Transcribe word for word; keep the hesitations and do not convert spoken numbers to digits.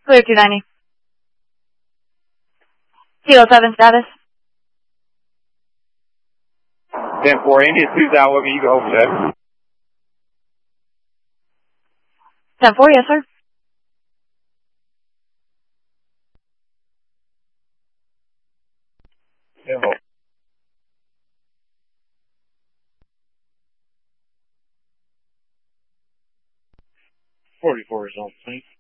Clear two ninety. Kilo seven status. ten four, India two thousand, looking, you go over that. ten four, yes sir. ten four. forty-four is on the scene.